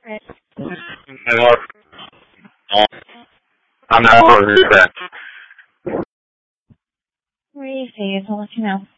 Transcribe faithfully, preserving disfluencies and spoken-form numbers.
Right. I'm not sure who that. Where are you, Steve? I'll let you know.